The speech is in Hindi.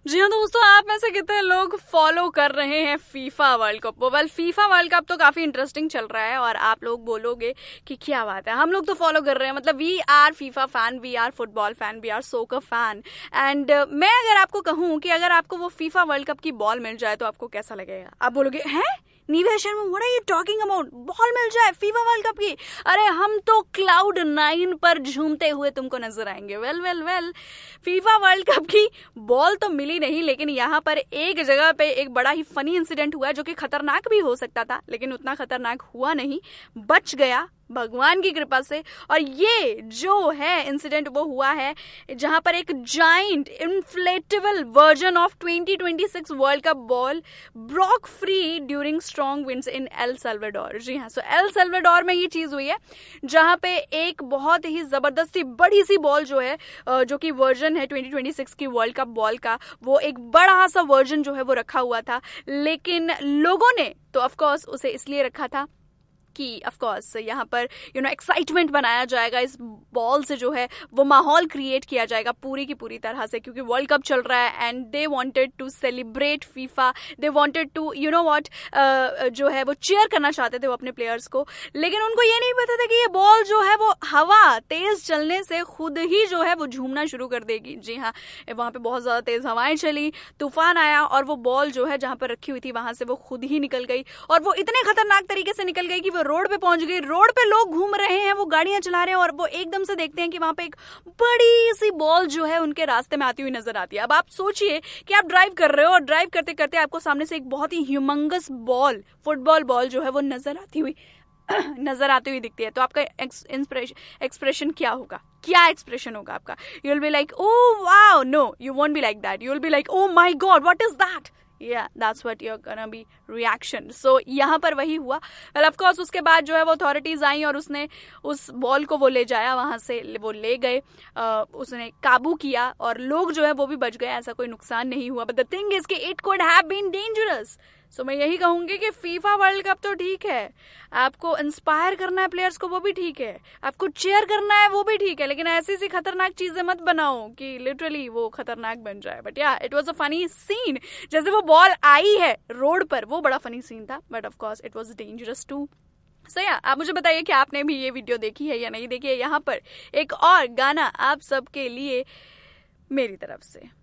जी हाँ दोस्तों, आप में से कितने लोग फॉलो कर रहे हैं FIFA world cup? Well, FIFA world cup तो काफी इंटरेस्टिंग चल रहा है और आप लोग बोलोगे कि क्या बात है, हम लोग तो फॉलो कर रहे हैं। मतलब we are FIFA fan, we are football fan, we are सोकर फैन। एंड मैं अगर आपको कहूँ कि अगर आपको वो फीफा वर्ल्ड कप की बॉल मिल जाए तो आपको कैसा लगेगा? आप बोलोगे हैं Neeraj Sharma, what are you talking about? Ball मिल जाए फीफा वर्ल्ड कप की? अरे हम तो क्लाउड 9 पर झूमते हुए तुमको नजर आएंगे। वेल, फीफा वर्ल्ड कप की बॉल तो मिली नहीं, लेकिन यहाँ पर एक जगह पे एक बड़ा ही फनी इंसिडेंट हुआ जो कि खतरनाक भी हो सकता था, लेकिन उतना खतरनाक हुआ नहीं, बच गया भगवान की कृपा से। और ये जो है इंसिडेंट वो हुआ है जहां पर एक giant inflatable version of 2026 world cup ball broke free during strong winds in El Salvador. जी हाँ, सो एल साल्वाडोर में ये चीज हुई है जहां पे एक बहुत ही जबरदस्ती बड़ी सी बॉल जो है, जो कि वर्जन है 2026 की वर्ल्ड कप बॉल का, वो एक बड़ा सा वर्जन जो है वो रखा हुआ था। लेकिन लोगों ने तो ऑफकोर्स उसे इसलिए रखा था कि ऑफ कोर्स यहाँ पर एक्साइटमेंट बनाया जाएगा, इस बॉल से जो है वो माहौल क्रिएट किया जाएगा पूरी की पूरी तरह से, क्योंकि वर्ल्ड कप चल रहा है and they wanted to celebrate FIFA, they wanted to what जो है वो चीयर करना चाहते थे वो अपने प्लेयर्स को। लेकिन उनको ये नहीं पता था कि ये बॉल जो है वो हवा तेज चलने से खुद ही जो है वो झूमना शुरू कर देगी। जी हाँ, वहां पे बहुत ज्यादा तेज हवाएं चली, तूफान आया और वो बॉल जो है जहां पर रखी हुई थी वहां से वो खुद ही निकल गई, और वो इतने खतरनाक तरीके से निकल गई कि वो रोड पे पहुंच गई। रोड पे लोग घूम रहे हैं, वो गाड़ियां चला रहे हैं और वो एकदम से देखते हैं कि वहां पे एक बड़ी सी बॉल जो है उनके रास्ते में आती हुई नजर आती है। अब आप सोचिए कि आप ड्राइव कर रहे हो और ड्राइव करते करते आपको सामने से एक बहुत ही ह्यूमंगस बॉल, फुटबॉल बॉल जो है वो नजर आती हुई दिखती है। तो आपका एक्सप्रेशन क्या होगा? क्या एक्सप्रेशन होगा आपका? You will be like oh wow, no you won't be like that, you will be like oh my God what is that. Yeah, that's what you're gonna be reaction. So यहाँ पर वही हुआ। Well, of course, उसके बाद जो है वो अथॉरिटीज आई और उसने उस बॉल को वो ले जाया, वहां से वो ले गए, उसने काबू किया और लोग जो है वो भी बच गए, ऐसा कोई नुकसान नहीं हुआ। बट द थिंग इज कि it could have been dangerous. सो मैं यही कहूंगी कि फीफा वर्ल्ड कप तो ठीक है, आपको इंस्पायर करना है प्लेयर्स को वो भी ठीक है, आपको चेयर करना है वो भी ठीक है, लेकिन ऐसी सी खतरनाक चीजें मत बनाओ कि लिटरली वो खतरनाक बन जाए। बट या it was a funny scene, जैसे वो बॉल आई है रोड पर, वो बड़ा फनी सीन था, but of course it was dangerous to. सो या आप मुझे बताइए कि आपने भी ये वीडियो देखी है या नहीं देखी है। यहाँ पर एक और गाना आप सबके लिए मेरी तरफ से।